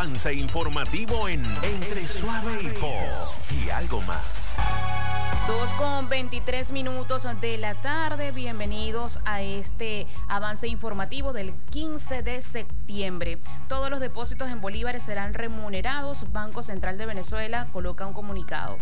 avance informativo en Entre Suave y Pop y algo más. 2:23 de la tarde, bienvenidos a este avance informativo del 15 de septiembre. Todos los depósitos en bolívares serán remunerados. Banco Central de Venezuela coloca un comunicado.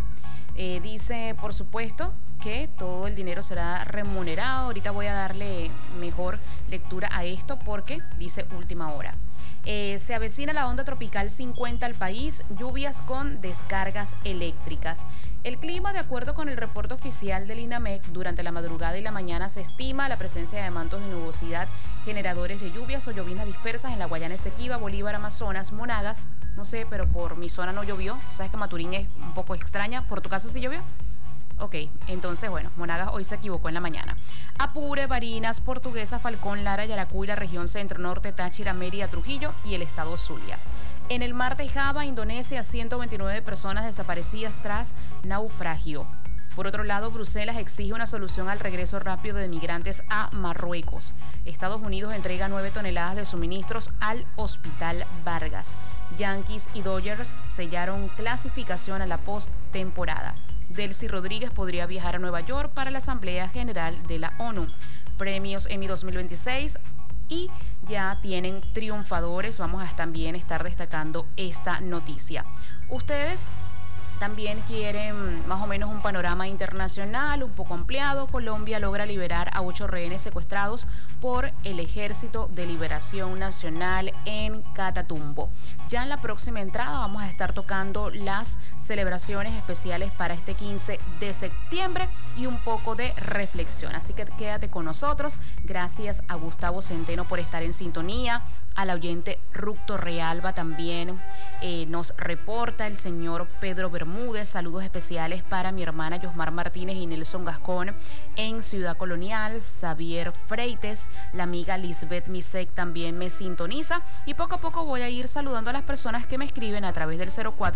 Dice, por supuesto, que todo el dinero será remunerado. Ahorita voy a darle mejor lectura a esto porque dice última hora. Se avecina la onda tropical 50 al país, lluvias con descargas eléctricas. El clima, de acuerdo con el reporte oficial del INAMEC, durante la madrugada y la mañana se estima la presencia de mantos de nubosidad, generadores de lluvias o llovinas dispersas en la Guayana Esequiba, Bolívar, Amazonas, Monagas. No sé, pero por mi zona no llovió. Sabes que Maturín es un poco extraña. ¿Por tu casa sí llovió? Ok, entonces bueno, Monagas hoy se equivocó en la mañana. Apure, Barinas, Portuguesa, Falcón, Lara, Yaracuy, la región centro-norte, Táchira, Mérida, Trujillo y el estado Zulia. En el mar de Java, Indonesia, 129 personas desaparecidas tras naufragio. Por otro lado, Bruselas exige una solución al regreso rápido de migrantes a Marruecos. Estados Unidos entrega 9 toneladas de suministros al Hospital Vargas. Yankees y Dodgers sellaron clasificación a la postemporada. Delcy Rodríguez podría viajar a Nueva York para la Asamblea General de la ONU. Premios Emmy 2026 y ya tienen triunfadores. Vamos a también estar destacando esta noticia. Ustedes también quieren más o menos un panorama internacional un poco ampliado. Colombia logra liberar a 8 rehenes secuestrados por el Ejército de Liberación Nacional en Catatumbo. Ya en la próxima entrada vamos a estar tocando las celebraciones especiales para este 15 de septiembre y un poco de reflexión. Así que quédate con nosotros. Gracias a Gustavo Centeno por estar en sintonía. Al oyente Ructo Realba también nos reporta el señor Pedro Bermúdez. Saludos especiales para mi hermana Yosmar Martínez y Nelson Gascón en Ciudad Colonial. Xavier Freites, la amiga Lisbeth Misek también me sintoniza. Y poco a poco voy a ir saludando a las personas que me escriben a través del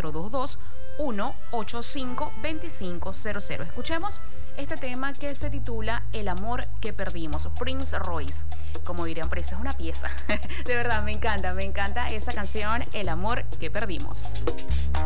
0422-185-2500. Escuchemos este tema que se titula El amor que perdimos, Prince Royce. Como dirían, pero esa es una pieza. De verdad, me encanta esa canción, El amor que perdimos.